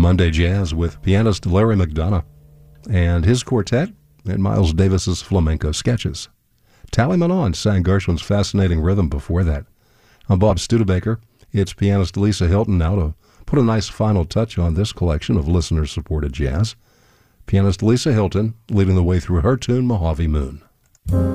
Monday Jazz with pianist Larry McDonough and his quartet and Miles Davis's flamenco sketches. Tally Manon sang Gershwin's fascinating rhythm before that. I'm Bob Studebaker. It's pianist Lisa Hilton now to put a nice final touch on this collection of listener-supported jazz. Pianist Lisa Hilton leading the way through her tune, Mojave Moon.